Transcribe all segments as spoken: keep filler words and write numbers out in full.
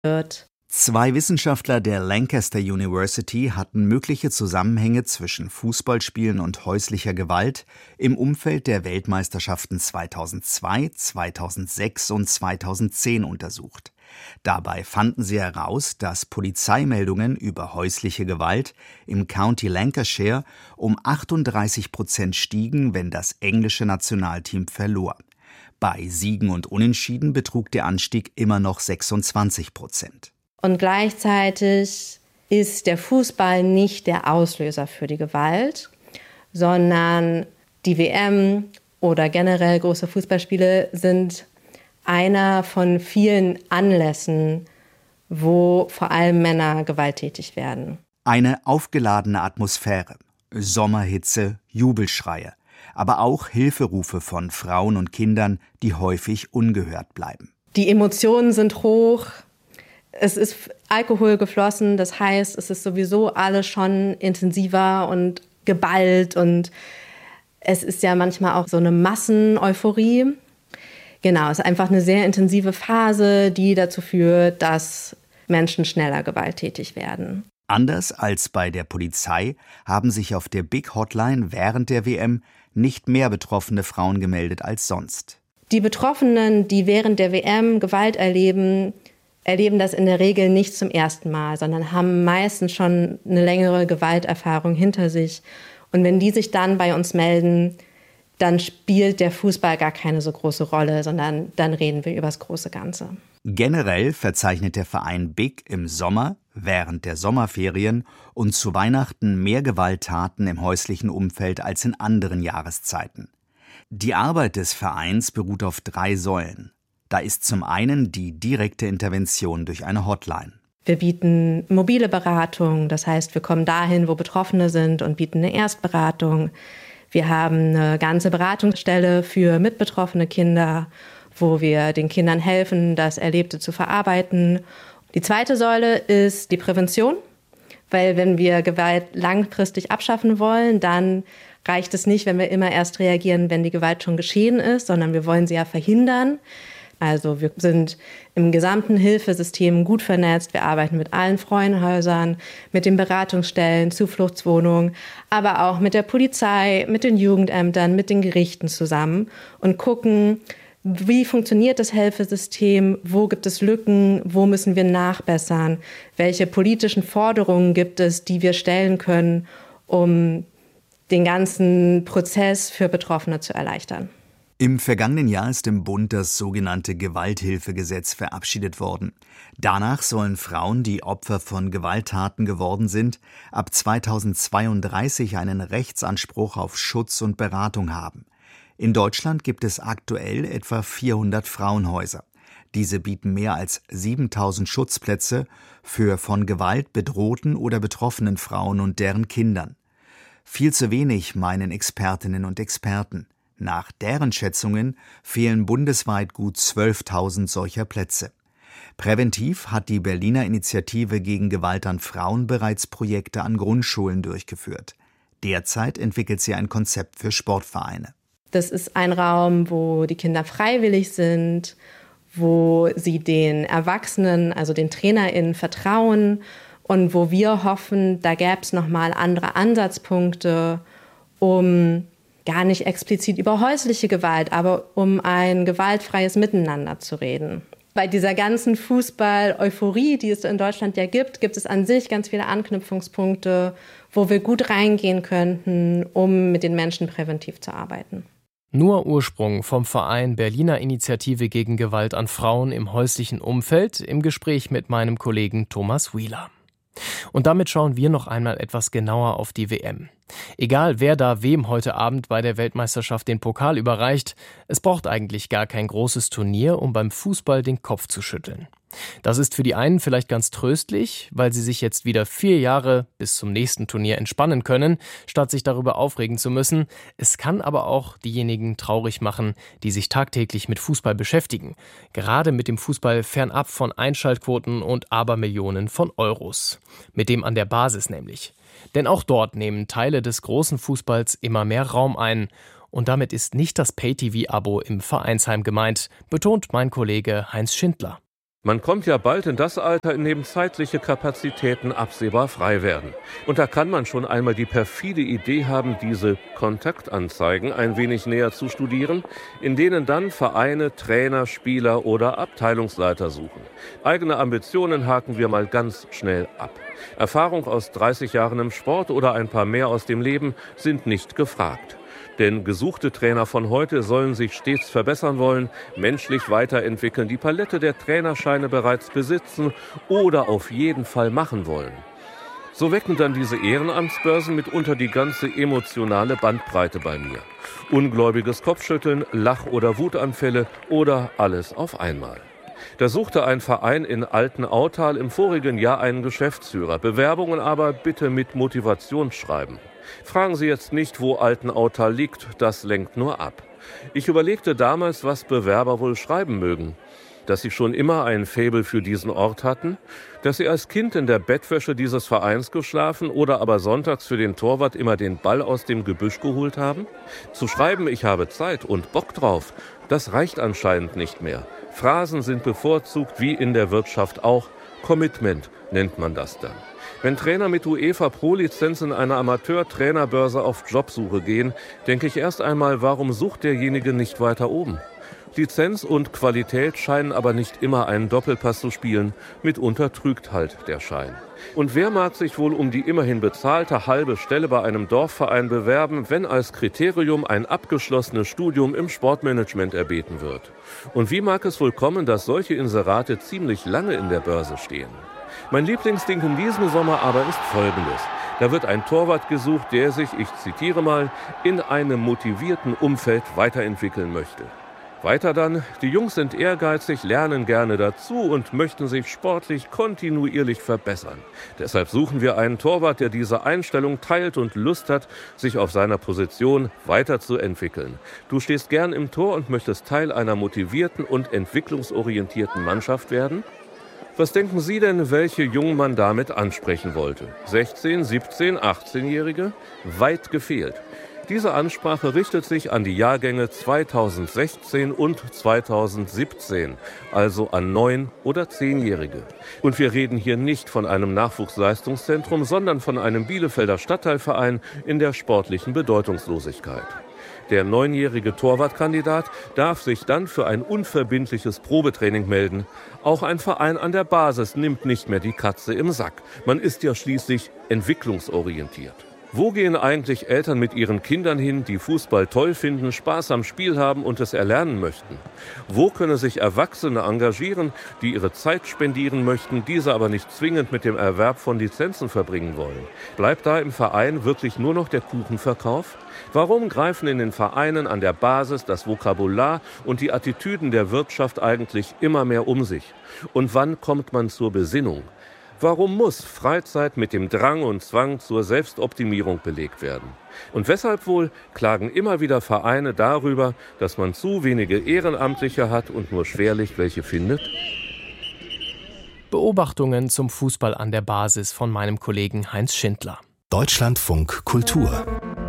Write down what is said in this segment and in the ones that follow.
wird. Zwei Wissenschaftler der Lancaster University hatten mögliche Zusammenhänge zwischen Fußballspielen und häuslicher Gewalt im Umfeld der Weltmeisterschaften zweitausendzwei, zweitausendsechs und zweitausendzehn untersucht. Dabei fanden sie heraus, dass Polizeimeldungen über häusliche Gewalt im County Lancashire um achtunddreißig Prozent stiegen, wenn das englische Nationalteam verlor. Bei Siegen und Unentschieden betrug der Anstieg immer noch sechsundzwanzig Prozent. Und gleichzeitig ist der Fußball nicht der Auslöser für die Gewalt, sondern die W M oder generell große Fußballspiele sind einer von vielen Anlässen, wo vor allem Männer gewalttätig werden. Eine aufgeladene Atmosphäre, Sommerhitze, Jubelschreie, aber auch Hilferufe von Frauen und Kindern, die häufig ungehört bleiben. Die Emotionen sind hoch. Es ist Alkohol geflossen, das heißt, es ist sowieso alles schon intensiver und geballt und es ist ja manchmal auch so eine Masseneuphorie. Genau, es ist einfach eine sehr intensive Phase, die dazu führt, dass Menschen schneller gewalttätig werden. Anders als bei der Polizei haben sich auf der Big Hotline während der W M nicht mehr betroffene Frauen gemeldet als sonst. Die Betroffenen, die während der W M Gewalt erleben, erleben das in der Regel nicht zum ersten Mal, sondern haben meistens schon eine längere Gewalterfahrung hinter sich. Und wenn die sich dann bei uns melden, dann spielt der Fußball gar keine so große Rolle, sondern dann reden wir über das große Ganze. Generell verzeichnet der Verein Big im Sommer, während der Sommerferien und zu Weihnachten mehr Gewalttaten im häuslichen Umfeld als in anderen Jahreszeiten. Die Arbeit des Vereins beruht auf drei Säulen. Da ist zum einen die direkte Intervention durch eine Hotline. Wir bieten mobile Beratung, das heißt, wir kommen dahin, wo Betroffene sind und bieten eine Erstberatung. Wir haben eine ganze Beratungsstelle für mitbetroffene Kinder, wo wir den Kindern helfen, das Erlebte zu verarbeiten. Die zweite Säule ist die Prävention, weil wenn wir Gewalt langfristig abschaffen wollen, dann reicht es nicht, wenn wir immer erst reagieren, wenn die Gewalt schon geschehen ist, sondern wir wollen sie ja verhindern. Also wir sind im gesamten Hilfesystem gut vernetzt. Wir arbeiten mit allen Frauenhäusern, mit den Beratungsstellen, Zufluchtswohnungen, aber auch mit der Polizei, mit den Jugendämtern, mit den Gerichten zusammen und gucken, wie funktioniert das Hilfesystem, wo gibt es Lücken, wo müssen wir nachbessern, welche politischen Forderungen gibt es, die wir stellen können, um den ganzen Prozess für Betroffene zu erleichtern. Im vergangenen Jahr ist im Bund das sogenannte Gewalthilfegesetz verabschiedet worden. Danach sollen Frauen, die Opfer von Gewalttaten geworden sind, ab zweitausendzweiunddreißig einen Rechtsanspruch auf Schutz und Beratung haben. In Deutschland gibt es aktuell etwa vierhundert Frauenhäuser. Diese bieten mehr als siebentausend Schutzplätze für von Gewalt bedrohten oder betroffenen Frauen und deren Kindern. Viel zu wenig, meinen Expertinnen und Experten. Nach deren Schätzungen fehlen bundesweit gut zwölftausend solcher Plätze. Präventiv hat die Berliner Initiative gegen Gewalt an Frauen bereits Projekte an Grundschulen durchgeführt. Derzeit entwickelt sie ein Konzept für Sportvereine. Das ist ein Raum, wo die Kinder freiwillig sind, wo sie den Erwachsenen, also den TrainerInnen, vertrauen und wo wir hoffen, da gäbe es nochmal andere Ansatzpunkte, um gar nicht explizit über häusliche Gewalt, aber um ein gewaltfreies Miteinander zu reden. Bei dieser ganzen Fußball-Euphorie, die es in Deutschland ja gibt, gibt es an sich ganz viele Anknüpfungspunkte, wo wir gut reingehen könnten, um mit den Menschen präventiv zu arbeiten. Nur Ursprung vom Verein Berliner Initiative gegen Gewalt an Frauen im häuslichen Umfeld im Gespräch mit meinem Kollegen Thomas Wheeler. Und damit schauen wir noch einmal etwas genauer auf die W M. Egal, wer da wem heute Abend bei der Weltmeisterschaft den Pokal überreicht, es braucht eigentlich gar kein großes Turnier, um beim Fußball den Kopf zu schütteln. Das ist für die einen vielleicht ganz tröstlich, weil sie sich jetzt wieder vier Jahre bis zum nächsten Turnier entspannen können, statt sich darüber aufregen zu müssen. Es kann aber auch diejenigen traurig machen, die sich tagtäglich mit Fußball beschäftigen. Gerade mit dem Fußball fernab von Einschaltquoten und Abermillionen von Euros. Mit dem an der Basis nämlich. Denn auch dort nehmen Teile des großen Fußballs immer mehr Raum ein. Und damit ist nicht das Pay-T V-Abo im Vereinsheim gemeint, betont mein Kollege Heinz Schindler. Man kommt ja bald in das Alter, in dem zeitliche Kapazitäten absehbar frei werden. Und da kann man schon einmal die perfide Idee haben, diese Kontaktanzeigen ein wenig näher zu studieren, in denen dann Vereine, Trainer, Spieler oder Abteilungsleiter suchen. Eigene Ambitionen haken wir mal ganz schnell ab. Erfahrung aus dreißig Jahren im Sport oder ein paar mehr aus dem Leben sind nicht gefragt. Denn gesuchte Trainer von heute sollen sich stets verbessern wollen, menschlich weiterentwickeln, die Palette der Trainerscheine bereits besitzen oder auf jeden Fall machen wollen. So wecken dann diese Ehrenamtsbörsen mitunter die ganze emotionale Bandbreite bei mir. Ungläubiges Kopfschütteln, Lach- oder Wutanfälle oder alles auf einmal. Da suchte ein Verein in Altenautal im vorigen Jahr einen Geschäftsführer. Bewerbungen aber bitte mit Motivationsschreiben. Fragen Sie jetzt nicht, wo Altenautal liegt, das lenkt nur ab. Ich überlegte damals, was Bewerber wohl schreiben mögen. Dass sie schon immer ein Faible für diesen Ort hatten, dass sie als Kind in der Bettwäsche dieses Vereins geschlafen oder aber sonntags für den Torwart immer den Ball aus dem Gebüsch geholt haben. Zu schreiben, ich habe Zeit und Bock drauf, das reicht anscheinend nicht mehr. Phrasen sind bevorzugt, wie in der Wirtschaft auch. Commitment nennt man das dann. Wenn Trainer mit UEFA-Pro-Lizenz in einer Amateur-Trainerbörse auf Jobsuche gehen, denke ich erst einmal, warum sucht derjenige nicht weiter oben? Lizenz und Qualität scheinen aber nicht immer einen Doppelpass zu spielen, mitunter trügt halt der Schein. Und wer mag sich wohl um die immerhin bezahlte halbe Stelle bei einem Dorfverein bewerben, wenn als Kriterium ein abgeschlossenes Studium im Sportmanagement erbeten wird? Und wie mag es wohl kommen, dass solche Inserate ziemlich lange in der Börse stehen? Mein Lieblingsding in diesem Sommer aber ist folgendes. Da wird ein Torwart gesucht, der sich, ich zitiere mal, in einem motivierten Umfeld weiterentwickeln möchte. Weiter dann, die Jungs sind ehrgeizig, lernen gerne dazu und möchten sich sportlich kontinuierlich verbessern. Deshalb suchen wir einen Torwart, der diese Einstellung teilt und Lust hat, sich auf seiner Position weiterzuentwickeln. Du stehst gern im Tor und möchtest Teil einer motivierten und entwicklungsorientierten Mannschaft werden? Was denken Sie denn, welche Jungen man damit ansprechen wollte? sechzehn-, siebzehn-, achtzehnjährige? Weit gefehlt. Diese Ansprache richtet sich an die Jahrgänge zweitausendsechzehn und zweitausendsiebzehn, also an neun- oder zehnjährige. Und wir reden hier nicht von einem Nachwuchsleistungszentrum, sondern von einem Bielefelder Stadtteilverein in der sportlichen Bedeutungslosigkeit. Der neunjährige Torwartkandidat darf sich dann für ein unverbindliches Probetraining melden. Auch ein Verein an der Basis nimmt nicht mehr die Katze im Sack. Man ist ja schließlich entwicklungsorientiert. Wo gehen eigentlich Eltern mit ihren Kindern hin, die Fußball toll finden, Spaß am Spiel haben und es erlernen möchten? Wo können sich Erwachsene engagieren, die ihre Zeit spendieren möchten, diese aber nicht zwingend mit dem Erwerb von Lizenzen verbringen wollen? Bleibt da im Verein wirklich nur noch der Kuchenverkauf? Warum greifen in den Vereinen an der Basis das Vokabular und die Attitüden der Wirtschaft eigentlich immer mehr um sich? Und wann kommt man zur Besinnung? Warum muss Freizeit mit dem Drang und Zwang zur Selbstoptimierung belegt werden? Und weshalb wohl klagen immer wieder Vereine darüber, dass man zu wenige Ehrenamtliche hat und nur schwerlich welche findet? Beobachtungen zum Fußball an der Basis von meinem Kollegen Heinz Schindler. Deutschlandfunk Kultur.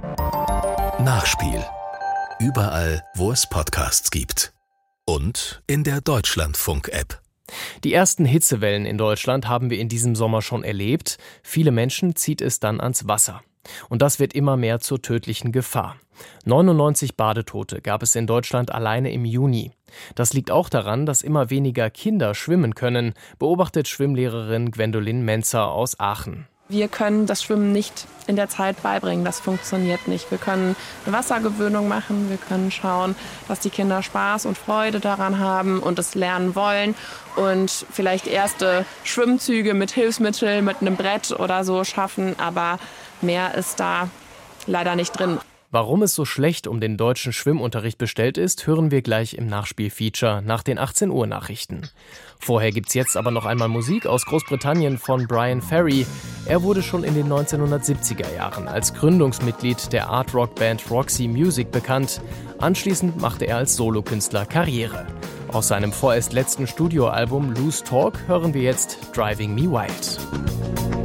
Nachspiel. Überall, wo es Podcasts gibt. Und in der Deutschlandfunk-App. Die ersten Hitzewellen in Deutschland haben wir in diesem Sommer schon erlebt. Viele Menschen zieht es dann ans Wasser. Und das wird immer mehr zur tödlichen Gefahr. neunundneunzig Badetote gab es in Deutschland alleine im Juni. Das liegt auch daran, dass immer weniger Kinder schwimmen können, beobachtet Schwimmlehrerin Gwendolyn Menzer aus Aachen. Wir können das Schwimmen nicht in der Zeit beibringen, das funktioniert nicht. Wir können eine Wassergewöhnung machen, wir können schauen, dass die Kinder Spaß und Freude daran haben und es lernen wollen und vielleicht erste Schwimmzüge mit Hilfsmitteln, mit einem Brett oder so schaffen, aber mehr ist da leider nicht drin. Warum es so schlecht um den deutschen Schwimmunterricht bestellt ist, hören wir gleich im Nachspiel-Feature nach den achtzehn Uhr Nachrichten. Vorher gibt's jetzt aber noch einmal Musik aus Großbritannien von Brian Ferry. Er wurde schon in den neunzehnhundertsiebziger Jahren als Gründungsmitglied der Art-Rock-Band Roxy Music bekannt. Anschließend machte er als Solokünstler Karriere. Aus seinem vorerst letzten Studioalbum Loose Talk hören wir jetzt Driving Me Wild.